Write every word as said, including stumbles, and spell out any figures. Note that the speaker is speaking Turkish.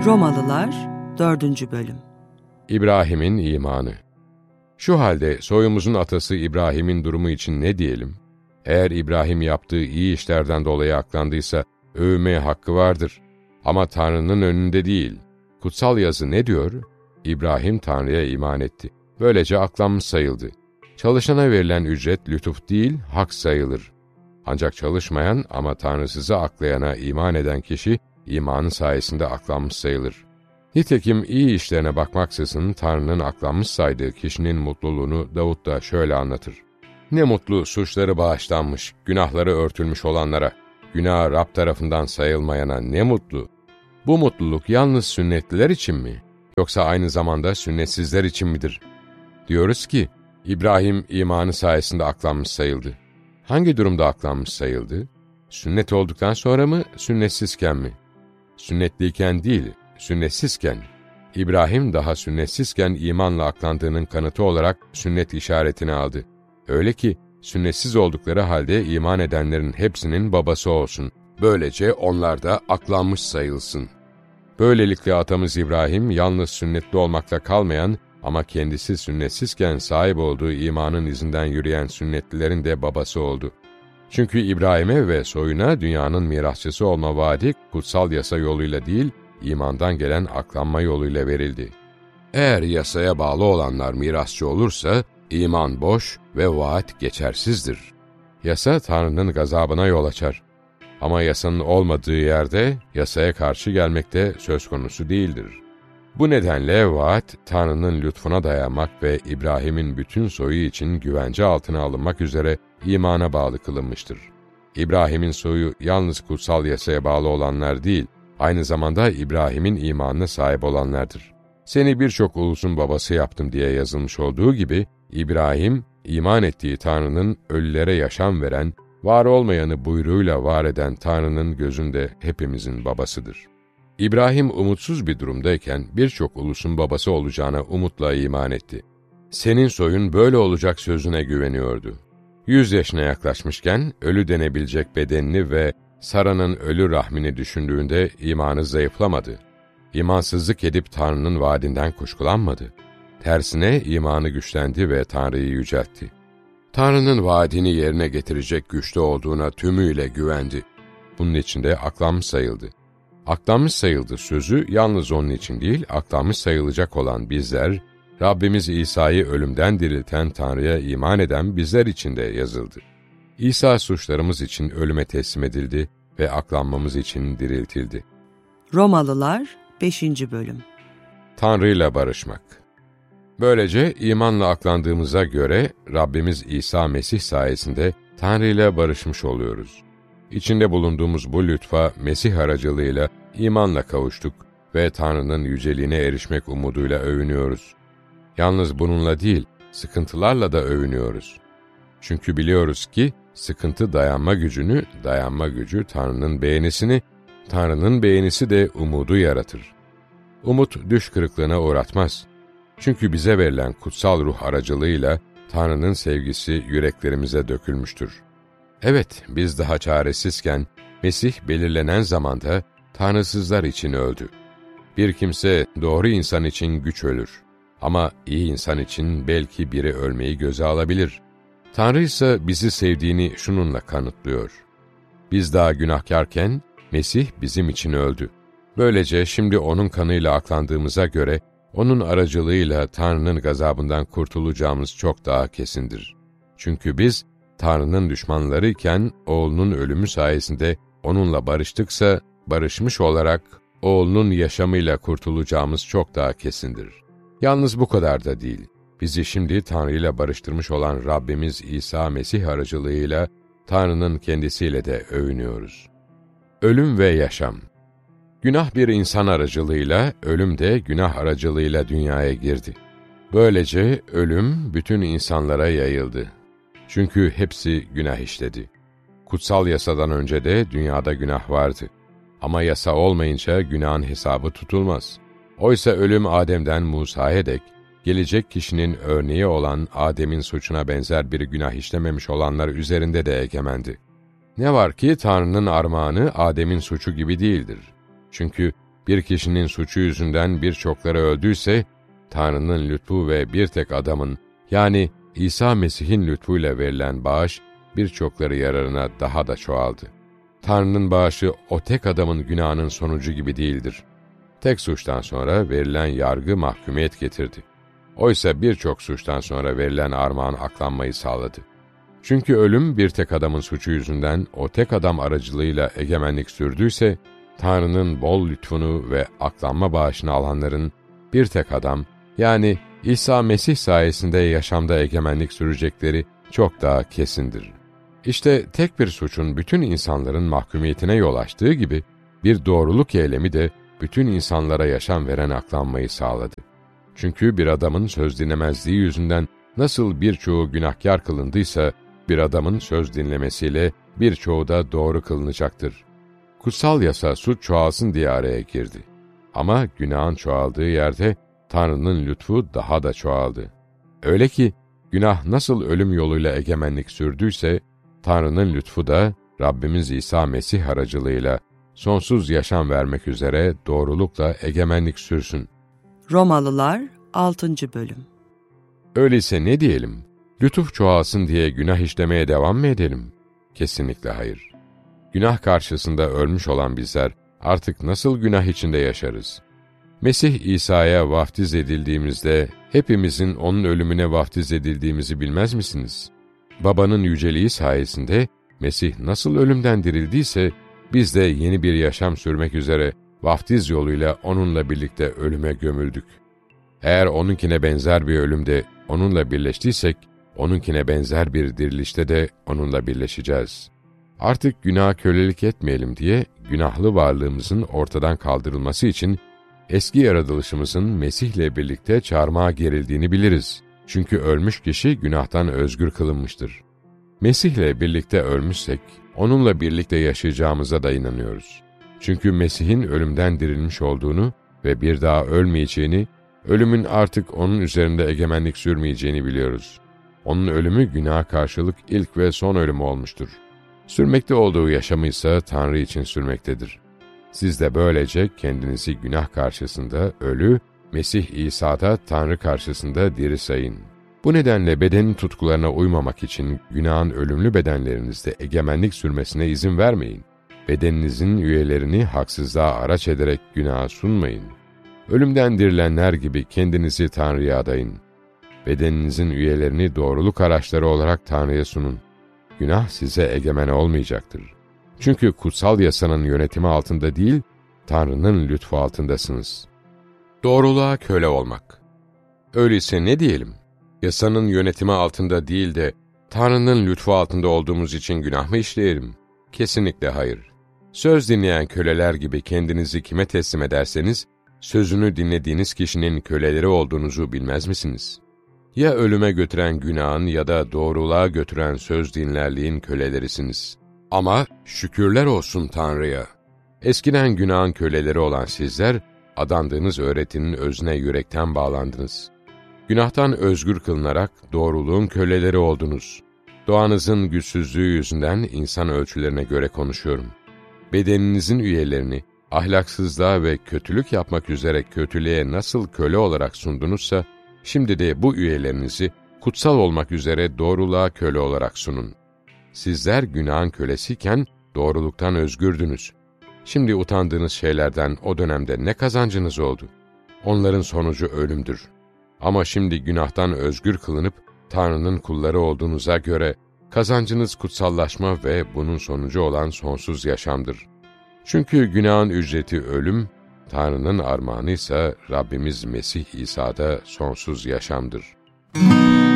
Romalılar dördüncü bölüm. İbrahim'in imanı. Şu halde soyumuzun atası İbrahim'in durumu için ne diyelim? Eğer İbrahim yaptığı iyi işlerden dolayı aklandıysa övmeye hakkı vardır. Ama Tanrı'nın önünde değil. Kutsal yazı ne diyor? İbrahim Tanrı'ya iman etti. Böylece aklanmış sayıldı. Çalışana verilen ücret lütuf değil, hak sayılır. Ancak çalışmayan ama Tanrısızı aklayana iman eden kişi, imanı sayesinde aklanmış sayılır. Nitekim iyi işlerine bakmaksızın Tanrı'nın aklanmış saydığı kişinin mutluluğunu Davut da şöyle anlatır. Ne mutlu suçları bağışlanmış, günahları örtülmüş olanlara, günah Rab tarafından sayılmayana ne mutlu. Bu mutluluk yalnız sünnetliler için mi? Yoksa aynı zamanda sünnetsizler için midir? Diyoruz ki, İbrahim imanı sayesinde aklanmış sayıldı. Hangi durumda aklanmış sayıldı? Sünnet olduktan sonra mı, sünnetsizken mi? Sünnetliyken değil, sünnetsizken. İbrahim daha sünnetsizken imanla aklandığının kanıtı olarak sünnet işaretini aldı. Öyle ki, sünnetsiz oldukları halde iman edenlerin hepsinin babası olsun. Böylece onlar da aklanmış sayılsın. Böylelikle atamız İbrahim, yalnız sünnetli olmakla kalmayan ama kendisi sünnetsizken sahip olduğu imanın izinden yürüyen sünnetlilerin de babası oldu. Çünkü İbrahim'e ve soyuna dünyanın mirasçısı olma vaadi kutsal yasa yoluyla değil, imandan gelen aklanma yoluyla verildi. Eğer yasaya bağlı olanlar mirasçı olursa, iman boş ve vaat geçersizdir. Yasa Tanrı'nın gazabına yol açar. Ama yasanın olmadığı yerde yasaya karşı gelmek de söz konusu değildir. Bu nedenle vaat, Tanrı'nın lütfuna dayanmak ve İbrahim'in bütün soyu için güvence altına alınmak üzere imana bağlı kılınmıştır. İbrahim'in soyu yalnız kutsal yasaya bağlı olanlar değil, aynı zamanda İbrahim'in imanına sahip olanlardır. Seni birçok ulusun babası yaptım diye yazılmış olduğu gibi, İbrahim, iman ettiği Tanrı'nın ölülere yaşam veren, var olmayanı buyruğuyla var eden Tanrı'nın gözünde hepimizin babasıdır. İbrahim umutsuz bir durumdayken birçok ulusun babası olacağına umutla iman etti. Senin soyun böyle olacak sözüne güveniyordu. Yüz yaşına yaklaşmışken ölü denebilecek bedenini ve Sara'nın ölü rahmini düşündüğünde imanı zayıflamadı. İmansızlık edip Tanrı'nın vaadinden kuşkulanmadı. Tersine imanı güçlendi ve Tanrı'yı yüceltti. Tanrı'nın vaadini yerine getirecek güçte olduğuna tümüyle güvendi. Bunun için de aklanmış sayıldı. Aklanmış sayıldı sözü yalnız onun için değil, aklanmış sayılacak olan bizler, Rabbimiz İsa'yı ölümden dirilten Tanrı'ya iman eden bizler için de yazıldı. İsa suçlarımız için ölüme teslim edildi ve aklanmamız için diriltildi. Romalılar beşinci bölüm. Tanrı'yla barışmak. Böylece imanla aklandığımıza göre Rabbimiz İsa Mesih sayesinde Tanrı'yla barışmış oluyoruz. İçinde bulunduğumuz bu lütfa Mesih aracılığıyla imanla kavuştuk ve Tanrı'nın yüceliğine erişmek umuduyla övünüyoruz. Yalnız bununla değil, sıkıntılarla da övünüyoruz. Çünkü biliyoruz ki sıkıntı dayanma gücünü, dayanma gücü Tanrı'nın beğenisini, Tanrı'nın beğenisi de umudu yaratır. Umut düş kırıklığına uğratmaz. Çünkü bize verilen kutsal ruh aracılığıyla Tanrı'nın sevgisi yüreklerimize dökülmüştür. Evet, biz daha çaresizken Mesih belirlenen zamanda tanrısızlar için öldü. Bir kimse doğru insan için güç ölür. Ama iyi insan için belki biri ölmeyi göze alabilir. Tanrı ise bizi sevdiğini şununla kanıtlıyor. Biz daha günahkarken Mesih bizim için öldü. Böylece şimdi onun kanıyla aklandığımıza göre onun aracılığıyla Tanrı'nın gazabından kurtulacağımız çok daha kesindir. Çünkü biz Tanrı'nın düşmanlarıyken oğlunun ölümü sayesinde onunla barıştıksa, barışmış olarak oğlunun yaşamıyla kurtulacağımız çok daha kesindir. Yalnız bu kadar da değil. Bizi şimdi Tanrı ile barıştırmış olan Rabbimiz İsa Mesih aracılığıyla Tanrı'nın kendisiyle de övünüyoruz. Ölüm ve yaşam. Günah bir insan aracılığıyla, ölüm de günah aracılığıyla dünyaya girdi. Böylece ölüm bütün insanlara yayıldı. Çünkü hepsi günah işledi. Kutsal yasadan önce de dünyada günah vardı. Ama yasa olmayınca günahın hesabı tutulmaz. Oysa ölüm Adem'den Musa'ya dek, gelecek kişinin örneği olan Adem'in suçuna benzer bir günah işlememiş olanlar üzerinde de egemendi. Ne var ki Tanrı'nın armağanı Adem'in suçu gibi değildir. Çünkü bir kişinin suçu yüzünden birçokları öldüyse, Tanrı'nın lütfu ve bir tek adamın, yani İsa Mesih'in lütfuyla verilen bağış, birçokları yararına daha da çoğaldı. Tanrı'nın bağışı o tek adamın günahının sonucu gibi değildir. Tek suçtan sonra verilen yargı mahkumiyet getirdi. Oysa birçok suçtan sonra verilen armağan aklanmayı sağladı. Çünkü ölüm bir tek adamın suçu yüzünden o tek adam aracılığıyla egemenlik sürdüyse, Tanrı'nın bol lütfunu ve aklanma bağışını alanların bir tek adam, yani İsa Mesih sayesinde yaşamda egemenlik sürecekleri çok daha kesindir. İşte tek bir suçun bütün insanların mahkumiyetine yol açtığı gibi, bir doğruluk eylemi de bütün insanlara yaşam veren aklanmayı sağladı. Çünkü bir adamın söz dinlemezliği yüzünden nasıl birçoğu günahkar kılındıysa, bir adamın söz dinlemesiyle birçoğu da doğru kılınacaktır. Kutsal yasa suç çoğalsın diye araya girdi. Ama günahın çoğaldığı yerde Tanrı'nın lütfu daha da çoğaldı. Öyle ki günah nasıl ölüm yoluyla egemenlik sürdüyse, Tanrı'nın lütfu da Rabbimiz İsa Mesih aracılığıyla sonsuz yaşam vermek üzere doğrulukla egemenlik sürsün. Romalılar altıncı bölüm. Öyleyse ne diyelim? Lütuf çoğalsın diye günah işlemeye devam mı edelim? Kesinlikle hayır. Günah karşısında ölmüş olan bizler artık nasıl günah içinde yaşarız? Mesih İsa'ya vaftiz edildiğimizde hepimizin onun ölümüne vaftiz edildiğimizi bilmez misiniz? Babanın yüceliği sayesinde Mesih nasıl ölümden dirildiyse, biz de yeni bir yaşam sürmek üzere vaftiz yoluyla onunla birlikte ölüme gömüldük. Eğer onunkine benzer bir ölümde onunla birleştiysek, onunkine benzer bir dirilişte de onunla birleşeceğiz. Artık günaha kölelik etmeyelim diye günahlı varlığımızın ortadan kaldırılması için eski yaratılışımızın Mesih'le birlikte çarmıha gerildiğini biliriz. Çünkü ölmüş kişi günahtan özgür kılınmıştır. Mesih'le birlikte ölmüşsek, onunla birlikte yaşayacağımıza da inanıyoruz. Çünkü Mesih'in ölümden dirilmiş olduğunu ve bir daha ölmeyeceğini, ölümün artık onun üzerinde egemenlik sürmeyeceğini biliyoruz. Onun ölümü günaha karşılık ilk ve son ölümü olmuştur. Sürmekte olduğu yaşamı ise Tanrı için sürmektedir. Siz de böylece kendinizi günah karşısında ölü, Mesih İsa'da Tanrı karşısında diri sayın. Bu nedenle bedenin tutkularına uymamak için günahın ölümlü bedenlerinizde egemenlik sürmesine izin vermeyin. Bedeninizin üyelerini haksızlığa araç ederek günaha sunmayın. Ölümden dirilenler gibi kendinizi Tanrı'ya adayın. Bedeninizin üyelerini doğruluk araçları olarak Tanrı'ya sunun. Günah size egemen olmayacaktır. Çünkü kutsal yasanın yönetimi altında değil, Tanrı'nın lütfu altındasınız. Doğruluğa köle olmak. Öyleyse ne diyelim? Yasanın yönetimi altında değil de Tanrı'nın lütfu altında olduğumuz için günah mı işleyelim? Kesinlikle hayır. Söz dinleyen köleler gibi kendinizi kime teslim ederseniz, sözünü dinlediğiniz kişinin köleleri olduğunuzu bilmez misiniz? Ya ölüme götüren günahın ya da doğruluğa götüren söz dinlerliğin kölelerisiniz. Ama şükürler olsun Tanrı'ya. Eskiden günahın köleleri olan sizler, adandığınız öğretinin özüne yürekten bağlandınız. Günahtan özgür kılınarak doğruluğun köleleri oldunuz. Doğanızın güçsüzlüğü yüzünden insan ölçülerine göre konuşuyorum. Bedeninizin üyelerini ahlaksızlığa ve kötülük yapmak üzere kötülüğe nasıl köle olarak sundunuzsa, şimdi de bu üyelerinizi kutsal olmak üzere doğruluğa köle olarak sunun. Sizler günahın kölesiyken doğruluktan özgürdünüz. Şimdi utandığınız şeylerden o dönemde ne kazancınız oldu? Onların sonucu ölümdür. Ama şimdi günahtan özgür kılınıp Tanrı'nın kulları olduğunuza göre kazancınız kutsallaşma ve bunun sonucu olan sonsuz yaşamdır. Çünkü günahın ücreti ölüm, Tanrı'nın armağanı ise Rabbimiz Mesih İsa'da sonsuz yaşamdır.